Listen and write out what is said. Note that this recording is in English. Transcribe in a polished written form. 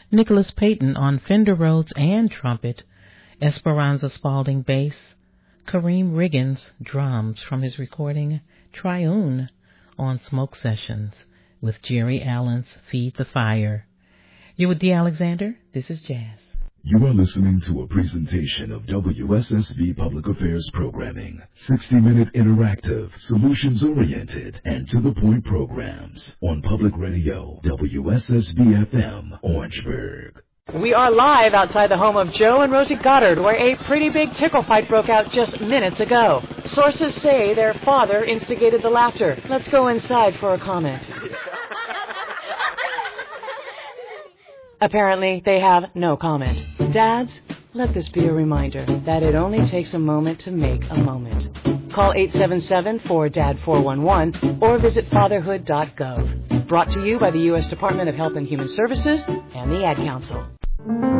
Nicholas Payton on Fender Rhodes and trumpet, Esperanza Spalding bass, Kareem Riggins drums from his recording Triune on Smoke Sessions with Jerry Allen's Feed the Fire. You're with Dee Alexander. This is Jazz. You are listening to a presentation of WSSB Public Affairs Programming. 60-minute interactive, solutions-oriented, and to-the-point programs on Public Radio, WSSB-FM, Orangeburg. We are live outside the home of Joe and Rosie Goddard, where a pretty big tickle fight broke out just minutes ago. Sources say their father instigated the laughter. Let's go inside for a comment. Apparently, they have no comment. Dads, let this be a reminder that it only takes a moment to make a moment. Call 877-4DAD-411 or visit fatherhood.gov. Brought to you by the U.S. Department of Health and Human Services and the Ad Council.